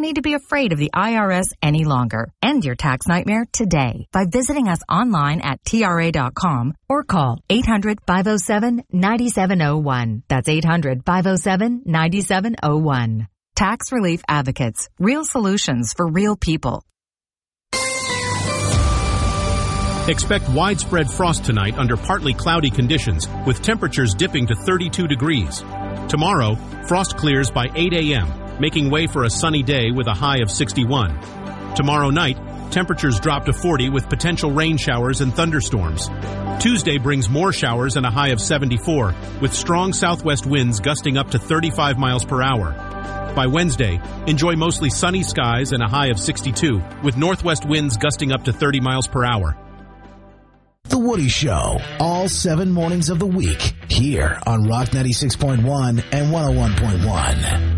need to be afraid of the IRS any longer. End your tax nightmare today by visiting us online at TRA.com or call 800-507-9701. That's 800-507-9701. Tax Relief Advocates. Real solutions for real people. Expect widespread frost tonight under partly cloudy conditions, with temperatures dipping to 32 degrees. Tomorrow, frost clears by 8 a.m., making way for a sunny day with a high of 61. Tomorrow night, temperatures drop to 40 with potential rain showers and thunderstorms. Tuesday brings more showers and a high of 74, with strong southwest winds gusting up to 35 miles per hour. By Wednesday, enjoy mostly sunny skies and a high of 62, with northwest winds gusting up to 30 miles per hour. The Woody Show, all 7 mornings of the week, here on Rock 96.1 and 101.1.